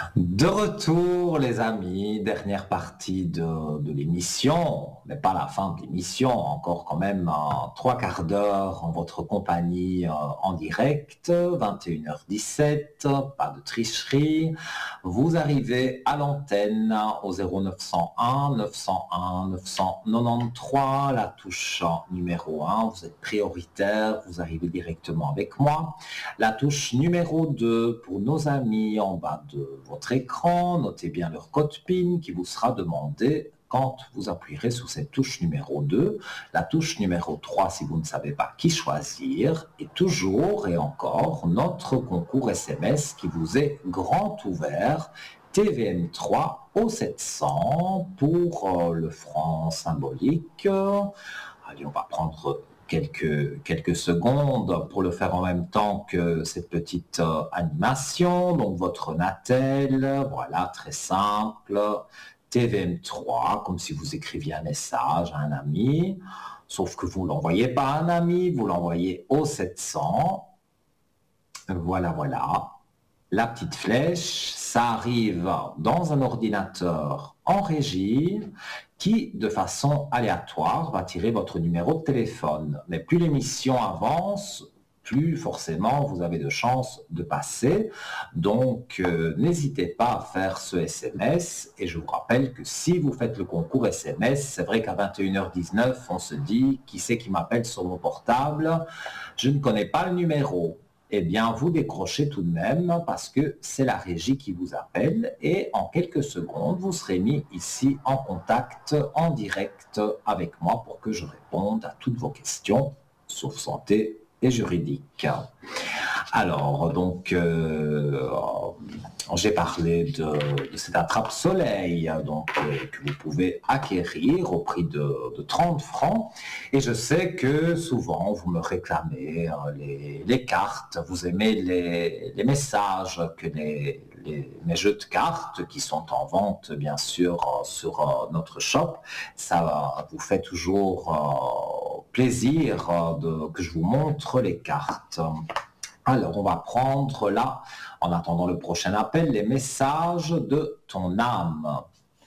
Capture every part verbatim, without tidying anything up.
De retour, les amis, dernière partie de, de l'émission, mais pas la fin de l'émission, encore quand même euh, trois quarts d'heure en votre compagnie euh, en direct, vingt et une heures dix-sept, pas de tricherie. Vous arrivez à l'antenne au zéro neuf cent un neuf cent un neuf cent quatre-vingt-treize, la touche numéro un, vous êtes prioritaire, vous arrivez directement avec moi. La touche numéro deux pour nos amis en bas de votre écran, notez bien leur code PIN qui vous sera demandé quand vous appuierez sur cette touche numéro deux. La touche numéro trois, si vous ne savez pas qui choisir, et toujours et encore notre concours S M S qui vous est grand ouvert, T V M trois au sept cents pour euh, le franc symbolique. Allez, on va prendre quelques, quelques secondes pour le faire en même temps que cette petite euh, animation. Donc votre Natel, voilà, très simple. T V M trois, comme si vous écriviez un message à un ami, sauf que vous ne l'envoyez pas à un ami, vous l'envoyez au sept cents. Voilà, voilà. La petite flèche, ça arrive dans un ordinateur en régie qui, de façon aléatoire, va tirer votre numéro de téléphone. Mais plus l'émission avance, plus forcément vous avez de chances de passer. Donc, euh, n'hésitez pas à faire ce S M S. Et je vous rappelle que si vous faites le concours S M S, c'est vrai qu'à vingt et une heures dix-neuf, on se dit « Qui c'est qui m'appelle sur mon portable ?» Je ne connais pas le numéro. Eh bien, vous décrochez tout de même parce que c'est la régie qui vous appelle et en quelques secondes, vous serez mis ici en contact, en direct avec moi pour que je réponde à toutes vos questions, sauf santé et juridique. Alors, donc, euh, j'ai parlé de, de cette attrape-soleil donc, euh, que vous pouvez acquérir au prix de, de trente francs. Et je sais que souvent, vous me réclamez euh, les, les cartes, vous aimez les, les messages, que les, les, mes jeux de cartes qui sont en vente, bien sûr, euh, sur euh, notre shop. Ça vous fait toujours euh, plaisir euh, de, que je vous montre les cartes. Alors, on va prendre là, en attendant le prochain appel, les messages de ton âme.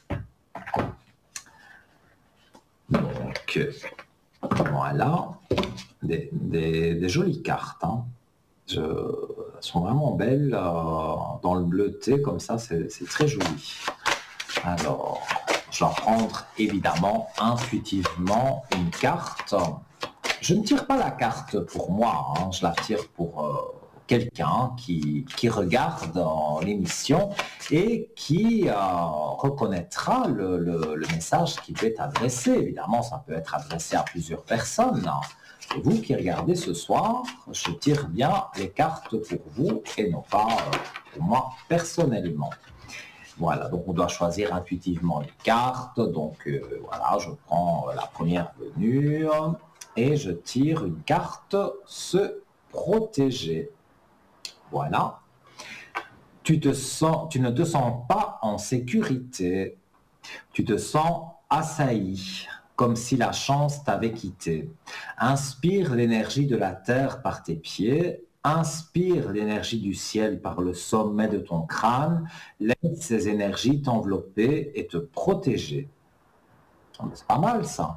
Donc, voilà, des, des, des jolies cartes. Hein. Je, elles sont vraiment belles, euh, dans le bleuté, comme ça, c'est très joli. Alors, je vais prendre évidemment intuitivement une carte. Je ne tire pas la carte pour moi, hein, je la tire pour euh, quelqu'un qui, qui regarde euh, l'émission et qui euh, reconnaîtra le, le, le message qui peut être adressé. Évidemment, ça peut être adressé à plusieurs personnes. Hein. Et vous qui regardez ce soir, je tire bien les cartes pour vous et non pas euh, pour moi personnellement. Voilà, donc on doit choisir intuitivement les cartes. Donc euh, voilà, je prends la première venue. Et je tire une carte se protéger. Voilà. Tu, te sens, tu ne te sens pas en sécurité. Tu te sens assailli, comme si la chance t'avait quitté. Inspire l'énergie de la terre par tes pieds. Inspire l'énergie du ciel par le sommet de ton crâne. Laisse ces énergies t'envelopper et te protéger. C'est pas mal ça.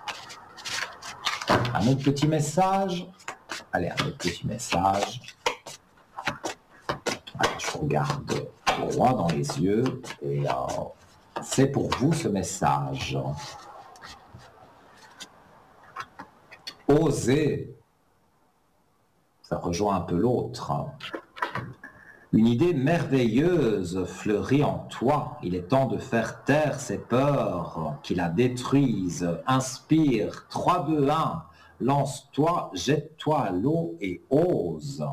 Un autre petit message. Allez, un autre petit message. Allez, je regarde droit dans les yeux et euh, c'est pour vous ce message. Osez. Ça rejoint un peu l'autre. Une idée merveilleuse fleurit en toi. Il est temps de faire taire ces peurs qui la détruisent. Inspire. trois, deux, un. Lance-toi, jette-toi à l'eau et ose.